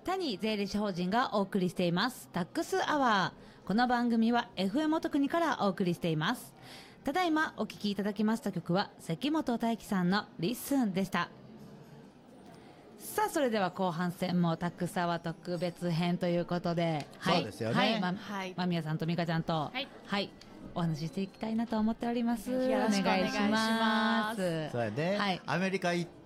谷税理士法人がお送りしていますタックスアワー。この番組は FM 元国からお送りしています。ただいまお聴きいただきました曲は関本大輝さんのリッスンでした。さあそれでは後半戦もタックスアワー特別編ということで、 そうですよね。 はい、間宮さんと美香ちゃんと、はいお話ししていきたいなと思っております。 よろしくお願いします。 そうやね、アメリカ行って、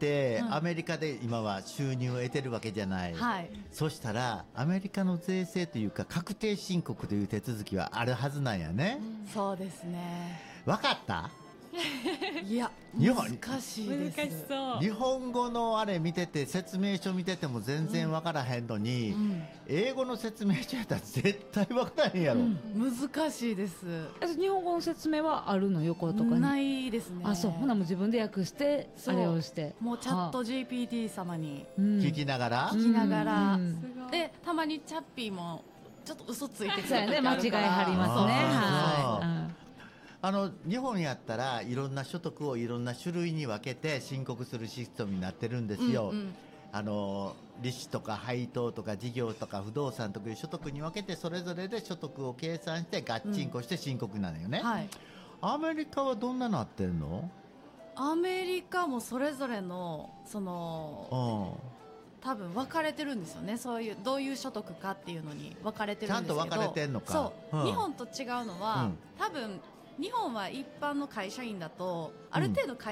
アメリカで今は収入を得てるわけじゃない、そしたらアメリカの税制というか確定申告という手続きはあるはずなんやね、 そうですね。 分かった？ いや難しいです。 難しそう。 日本語のあれ見てて説明書見てても全然分からへんのに、英語の説明書やったら絶対分からへんやろ、 難しいです。 日本語の説明はあるの？横とかにないですね。 あ、そう。ほなもう自分で訳してあれをしてもうチャット GPT 様に聞きながら、 でたまにチャッピーもちょっと嘘ついてくる時そうやね、間違いはりますね。 日本やったらいろんな所得をいろんな種類に分けて申告するシステムになってるんですよ、利子とか配当とか事業とか不動産とかいう所得に分けてそれぞれで所得を計算してガッチンコして申告なのよね、アメリカはどんななってるの？ アメリカもそれぞれのその多分分かれてるんですよね。そういうどういう所得かっていうのに分かれてるんですけど、 ちゃんと分かれてんのか。 そう、日本と違うのは、多分日本は一般の会社員だとある程度会